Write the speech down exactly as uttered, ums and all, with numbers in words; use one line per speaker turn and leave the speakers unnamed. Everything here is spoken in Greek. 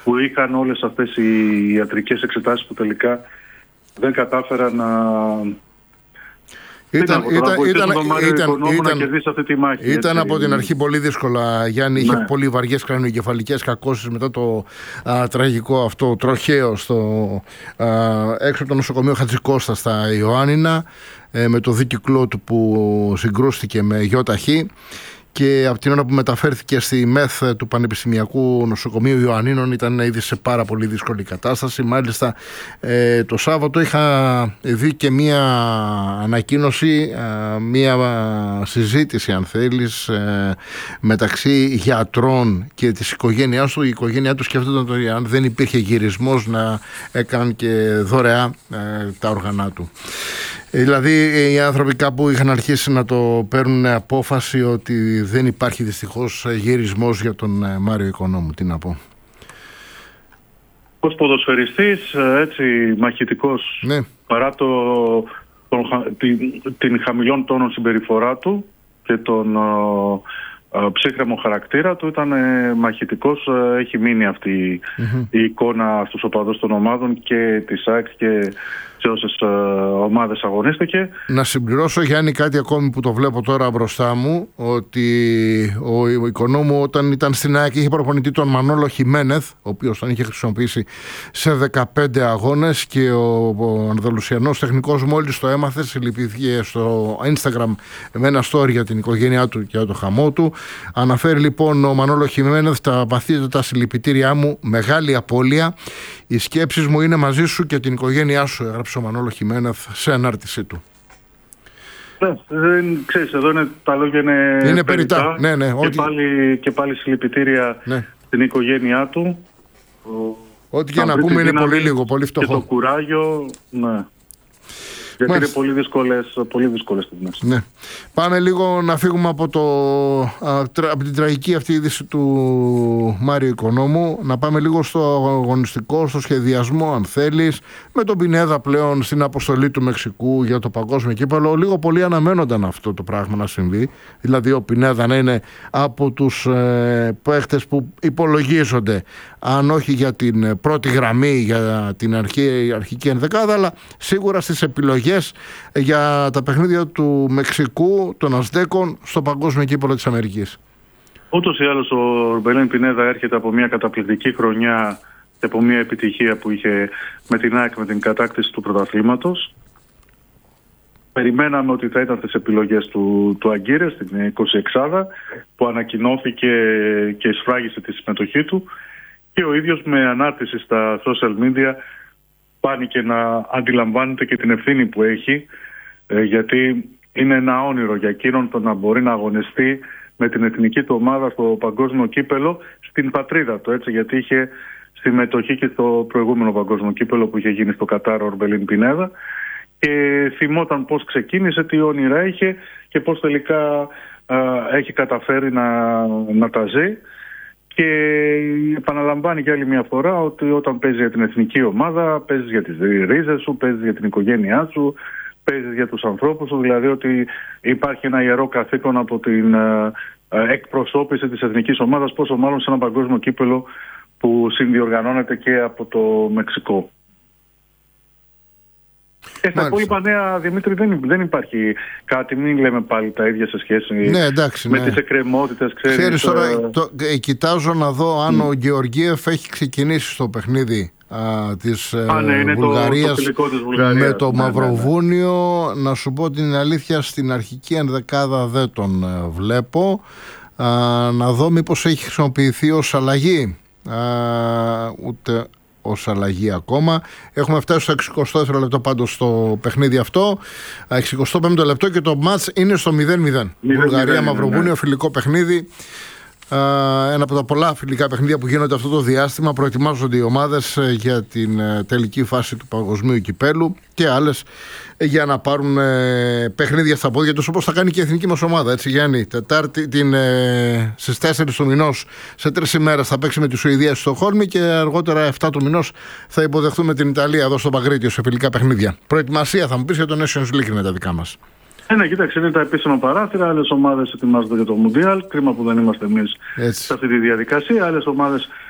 που είχαν όλες αυτές οι ιατρικές εξετάσεις που τελικά δεν κατάφεραν να...
Ήταν,
ήταν,
ήταν, ήταν, ήταν,
να κερδίσει αυτή τη μάχη.
Ήταν έτσι, από την αρχή πολύ δύσκολα, Γιάννη. Είχε
ναι.
πολύ βαριές κρανιοκεφαλικές κακώσεις μετά το α, τραγικό αυτό τροχαίο στο, α, έξω από το νοσοκομείο Χατζικώστα στα Ιωάννινα, ε, με το δίκυκλό του που συγκρούστηκε με γιοταχή. Και από την ώρα που μεταφέρθηκε στη ΜΕΘ του Πανεπιστημιακού Νοσοκομείου Ιωαννίνων ήταν ήδη σε πάρα πολύ δύσκολη κατάσταση. Μάλιστα ε, το Σάββατο είχα δει και μία ανακοίνωση, ε, μία συζήτηση αν θέλεις ε, μεταξύ γιατρών και της οικογένειάς του. Η οικογένειά του σκέφτονταν ότι αν δεν υπήρχε γυρισμός να έκαναν και δωρεά ε, τα όργανα του. Δηλαδή οι άνθρωποι κάπου είχαν αρχίσει να το παίρνουν απόφαση ότι δεν υπάρχει δυστυχώς γυρισμός για τον Μάριο Οικονόμου. Τι να πω.
Ως ποδοσφαιριστής, έτσι μαχητικός, ναι. παρά το, τον, την, την χαμηλών τόνων συμπεριφορά του και τον uh, ψύχρεμο χαρακτήρα του, ήταν uh, μαχητικός. Uh, έχει μείνει αυτή mm-hmm. η εικόνα στους οπαδούς των ομάδων και της ΑΕΚ και σε όσες uh, ομάδες αγωνίστηκε.
Να συμπληρώσω, Γιάννη, κάτι ακόμη που το βλέπω τώρα μπροστά μου, ότι ο Οικονόμου όταν ήταν στην ΑΕΚ είχε προπονητή τον Μανόλο Χιμένεθ, ο οποίος τον είχε χρησιμοποιήσει σε δεκαπέντε αγώνες, και ο, ο Ανδαλουσιανός τεχνικός μόλις το έμαθε συλληπήθηκε στο Instagram με ένα story για την οικογένειά του και για το χαμό του. Αναφέρει λοιπόν ο Μανόλο Χιμένεθ: τα βαθύτατα συλληπιτήριά μου, μεγάλη απώλεια. Οι σκέψεις μου είναι μαζί σου και την οικογένειά σου, έγραψε ο Μανόλο Χιμένεθ σε ανάρτησή του.
Ναι, δεν ξέρεις, εδώ είναι, τα λόγια είναι,
είναι περιτά. Ναι, ναι,
και,
ό,τι...
πάλι, και πάλι συλληπιτήρια ναι. στην οικογένειά του.
Ό,τι και να πούμε είναι πολύ λίγο, πολύ φτωχό.
Και το κουράγιο, ναι. Γιατί Μάλιστα. είναι πολύ δύσκολες, πολύ δύσκολες στιγμές.
Ναι. Πάμε λίγο να φύγουμε από, το, από την τραγική αυτή είδηση του Μάριου Οικονόμου, να πάμε λίγο στο αγωνιστικό, στο σχεδιασμό αν θέλεις, με τον Πινέδα πλέον στην αποστολή του Μεξικού για το παγκόσμιο κύπελλο. Λίγο πολύ αναμένονταν αυτό το πράγμα να συμβεί, δηλαδή ο Πινέδα να είναι από τους ε, παίχτες που υπολογίζονται, αν όχι για την πρώτη γραμμή, για την αρχή, αρχική ενδεκάδα, αλλά σίγουρα στις επιλογές για τα παιχνίδια του Μεξικού, των Αζτέκων, στο παγκόσμιο κύπελλο της Αμερικής.
Ούτως ή άλλως ο Ορμπελέν Πινέδα έρχεται από μια καταπληκτική χρονιά και από μια επιτυχία που είχε με την ΑΕΚ, με την κατάκτηση του πρωταθλήματος. Περιμέναμε ότι θα ήταν τις επιλογές του, του Αγκύρε στην εικοσιεξάδα, που ανακοινώθηκε και εισφράγισε τη συμμετοχή του, και ο ίδιος με ανάρτηση στα social media πάνηκε να αντιλαμβάνεται και την ευθύνη που έχει, ε, γιατί είναι ένα όνειρο για εκείνον το να μπορεί να αγωνιστεί με την εθνική του ομάδα στο παγκόσμιο κύπελλο στην πατρίδα του, έτσι, γιατί είχε συμμετοχή και στο προηγούμενο παγκόσμιο κύπελλο που είχε γίνει στο Κατάρ ο Ορμπελίν Πινέδα, και θυμόταν πώς ξεκίνησε, τι όνειρα είχε και πώς τελικά α, έχει καταφέρει να, να τα ζει. Και επαναλαμβάνει και άλλη μια φορά ότι όταν παίζεις για την εθνική ομάδα, παίζεις για τις ρίζες σου, παίζεις για την οικογένειά σου, παίζεις για τους ανθρώπους σου, δηλαδή ότι υπάρχει ένα ιερό καθήκον από την ε, ε, εκπροσώπηση της εθνικής ομάδας, πόσο μάλλον σε ένα παγκόσμιο κύπελλο που συνδιοργανώνεται και από το Μεξικό. Και στα υπόλοιπα νέα, Δημήτρη, δεν, δεν υπάρχει κάτι, μην λέμε πάλι τα ίδια σε σχέση
ναι, εντάξει,
με
ναι.
τις εκκρεμότητες. Ξέρεις,
ξέρεις τώρα,
ε...
το, ε, κοιτάζω να δω αν mm. ο Γεωργίεφ έχει ξεκινήσει στο παιχνίδι α, της
Α, ναι, είναι
Βουλγαρίας,
το, το της Βουλγαρίας
με το
ναι,
Μαυροβούνιο.
Ναι, ναι.
Να σου πω την αλήθεια, στην αρχική ενδεκάδα δεν τον ε, βλέπω. Α, να δω μήπως έχει χρησιμοποιηθεί ως αλλαγή. Α, ούτε ως αλλαγή ακόμα. Έχουμε φτάσει στο εξηκοστό δεύτερο λεπτό πάντως στο παιχνίδι αυτό. εξηκοστό πέμπτο λεπτό και το μάτς είναι στο μηδέν μηδέν. Βουλγαρία-Μαυροβούνιο, ναι. Φιλικό παιχνίδι. Ένα από τα πολλά φιλικά παιχνίδια που γίνονται αυτό το διάστημα. Προετοιμάζονται οι ομάδες για την τελική φάση του παγκοσμίου κυπέλου και άλλες για να πάρουν παιχνίδια στα πόδια τους, όπως θα κάνει και η εθνική μας ομάδα. Έτσι, Γιάννη, Τετάρτη, την, στις τέσσερις του μηνός, σε τρεις ημέρες θα παίξει με τη Σουηδία στο Στοκχόλμη και αργότερα επτά του μηνός θα υποδεχθούμε την Ιταλία εδώ στο Παγκρίτιο σε φιλικά παιχνίδια. Προετοιμασία θα μου πεις για το Nations League είναι τα δικά μας.
Ε, ναι, κοίταξε, είναι τα επίσημα παράθυρα. Άλλες ομάδες ετοιμάζονται για το Μουντιάλ. Κρίμα που δεν είμαστε εμείς σε αυτή τη διαδικασία. Άλλες ομάδες